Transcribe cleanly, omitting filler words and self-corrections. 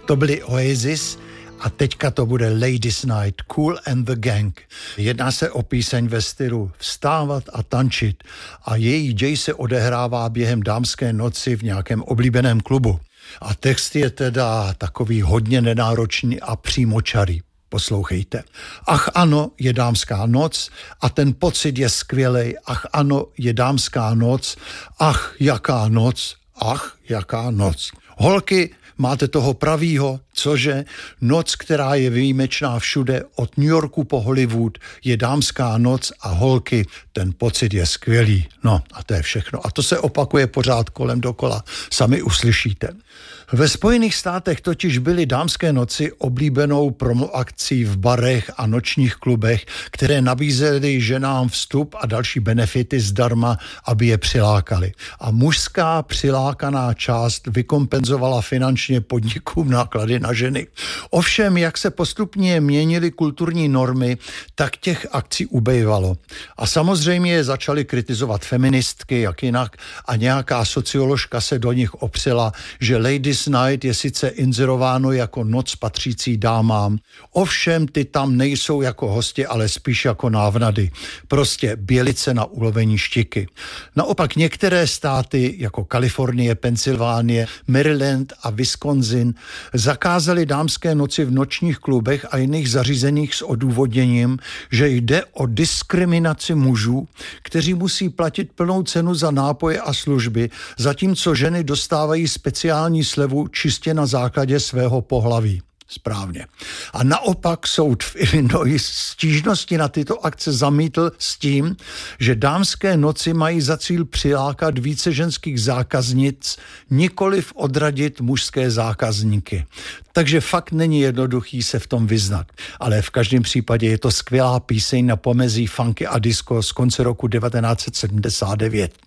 To byli Oasis a teďka to bude Ladies Night, Kool and the Gang. Jedná se o píseň ve stylu vstávat a tančit a její děj se odehrává během dámské noci v nějakém oblíbeném klubu. A text je teda takový hodně nenáročný a přímočarý. Poslouchejte. Ach ano, je dámská noc a ten pocit je skvělej. Ach ano, je dámská noc. Ach, jaká noc. Ach, jaká noc. Holky, máte toho pravýho, cože? Noc, která je výjimečná všude, od New Yorku po Hollywood, je dámská noc a holky, ten pocit je skvělý. No a to je všechno. A to se opakuje pořád kolem dokola. Sami uslyšíte. Ve Spojených státech totiž byly dámské noci oblíbenou promoakcí v barech a nočních klubech, které nabízely ženám vstup a další benefity zdarma, aby je přilákali. A mužská přilákaná část vykompenzovala finančně podnikům náklady na ženy. Ovšem, jak se postupně měnily kulturní normy, tak těch akcí ubejvalo. A samozřejmě je začaly kritizovat feministky, jak jinak, a nějaká socioložka se do nich opřela, že Ladies Night je sice inzerováno jako noc patřící dámám, ovšem ty tam nejsou jako hosti, ale spíš jako návnady. Prostě bělice na ulovení štiky. Naopak některé státy, jako Kalifornie, Pensylvánie, Maryland a Wisconsin, zakázaly dámské noci v nočních klubech a jiných zařízeních s odůvodněním, že jde o diskriminaci mužů, kteří musí platit plnou cenu za nápoje a služby, zatímco ženy dostávají speciální slevu čistě na základě svého pohlaví. Správně. A naopak soud v Illinois stížnosti na tyto akce zamítl s tím, že dámské noci mají za cíl přilákat více ženských zákaznic, nikoliv odradit mužské zákazníky. Takže fakt není jednoduchý se v tom vyznat. Ale v každém případě je to skvělá píseň na pomezí funky a disco z konce roku 1979.